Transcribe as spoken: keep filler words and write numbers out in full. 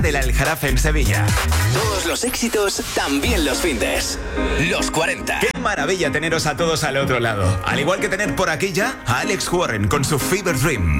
del Aljarafe en Sevilla. Todos los éxitos, también los findes. Los cuarenta. Qué maravilla teneros a todos al otro lado. Al igual que tener por aquí ya a Alex Warren con su Fever Dream.